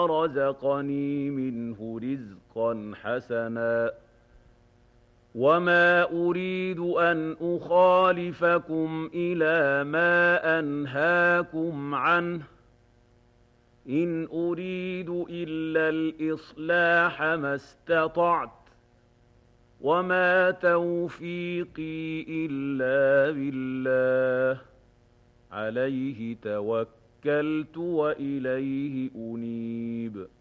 رزقني منه رزقا حسنا وما أريد أن أخالفكم إلى ما أنهاكم عنه إن أريد إلا الإصلاح ما استطعت وما توفيقي إلا بالله عليه توكلت وإليه أنيب